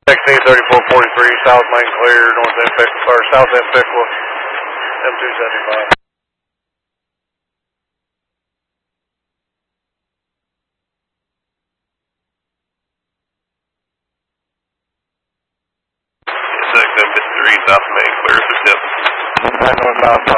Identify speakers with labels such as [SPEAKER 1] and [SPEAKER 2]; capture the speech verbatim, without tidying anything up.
[SPEAKER 1] sixteen thirty-four forty-three, South Main clear, North End Pickle, or South End Pickle, M two seventy-five.
[SPEAKER 2] six M three, South Main clear for tip.
[SPEAKER 1] Northbound.